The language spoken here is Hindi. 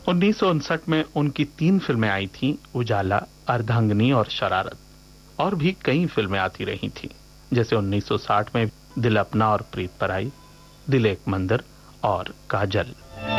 1959 में उनकी 3 फिल्में आई थीं, उजाला, अर्धांगिनी और शरारत। और भी कई फिल्में आती रही थीं, जैसे 1960 में दिल अपना और प्रीत पराई, दिल एक मंदिर और काजल।